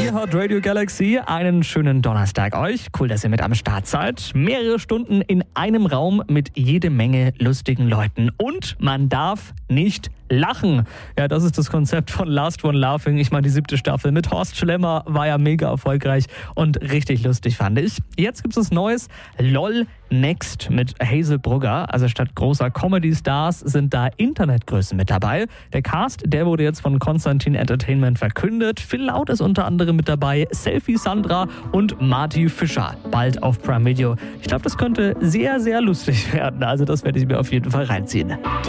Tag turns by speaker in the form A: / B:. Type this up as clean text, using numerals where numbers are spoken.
A: Ihr hört Radio Galaxy. Einen schönen Donnerstag euch. Cool, dass ihr mit am Start seid. Mehrere Stunden in einem Raum mit jede Menge lustigen Leuten. Und man darf nicht lachen. Ja, das ist das Konzept von Last One Laughing. Ich meine, die 7. Staffel mit Horst Schlemmer war ja mega erfolgreich und richtig lustig, fand ich. Jetzt gibt es Neues. LOL Next mit Hazel Brugger. Also statt großer Comedy-Stars sind da Internetgrößen mit dabei. Der Cast, der wurde jetzt von Konstantin Entertainment verkündet. Phil Laut ist unter anderem mit dabei, Selfie Sandra und Marty Fischer. Bald auf Prime Video. Ich glaube, das könnte sehr, sehr lustig werden. Also das werde ich mir auf jeden Fall reinziehen.